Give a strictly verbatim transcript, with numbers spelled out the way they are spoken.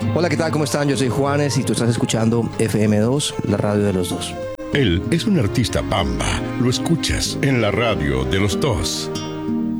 Hola, ¿qué tal? ¿Cómo están? Yo soy Juanes y tú estás escuchando F M dos, la radio de los dos. Él es un artista Bamba. Lo escuchas en la radio de los dos.